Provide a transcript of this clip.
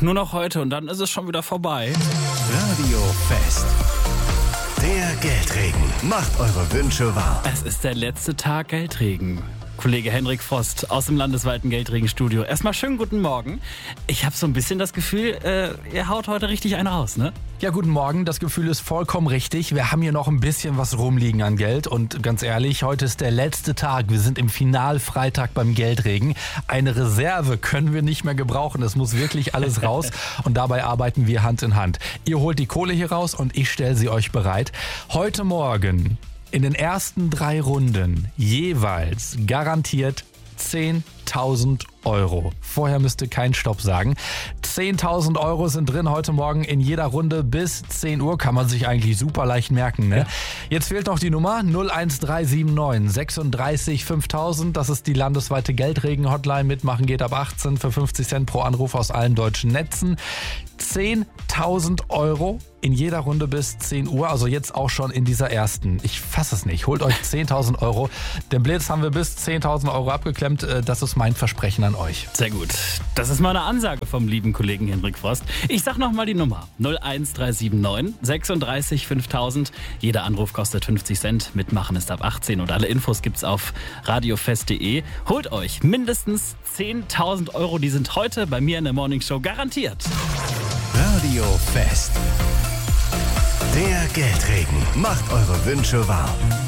nur noch heute und dann ist es schon wieder vorbei. Radio Fest. Der Geldregen macht eure Wünsche wahr. Es ist der letzte Tag Geldregen. Kollege Henrik Frost aus dem landesweiten Geldregenstudio. Erstmal schönen guten Morgen. Ich habe so ein bisschen das Gefühl, ihr haut heute richtig einen raus, ne? Ja, guten Morgen. Das Gefühl ist vollkommen richtig. Wir haben hier noch ein bisschen was rumliegen an Geld. Und ganz ehrlich, heute ist der letzte Tag. Wir sind im Finalfreitag beim Geldregen. Eine Reserve können wir nicht mehr gebrauchen. Es muss wirklich alles raus. Und dabei arbeiten wir Hand in Hand. Ihr holt die Kohle hier raus und ich stelle sie euch bereit. Heute Morgen in den ersten 3 Runden jeweils garantiert 10.000 Euro. Vorher müsst ihr keinen Stopp sagen. 10.000 Euro sind drin heute Morgen in jeder Runde bis 10 Uhr. Kann man sich eigentlich super leicht merken, ne? Ja. Jetzt fehlt noch die Nummer 01379 36 5000. Das ist die landesweite Geldregen-Hotline. Mitmachen geht ab 18 für 50 Cent pro Anruf aus allen deutschen Netzen. 10.000 Euro in jeder Runde bis 10 Uhr, also jetzt auch schon in dieser ersten. Ich fasse es nicht. Holt euch 10.000 Euro. Den Blitz haben wir bis 10.000 Euro abgeklemmt. Das ist mein Versprechen an euch. Sehr gut. Das ist mal eine Ansage vom lieben Kollegen Henrik Frost. Ich sag nochmal die Nummer 01379 36 5000. Jeder Anruf kostet 50 Cent. Mitmachen ist ab 18 und alle Infos gibt's auf radiofest.de. Holt euch mindestens 10.000 Euro. Die sind heute bei mir in der Morningshow garantiert. Radio Fest. Der Geldregen macht eure Wünsche wahr.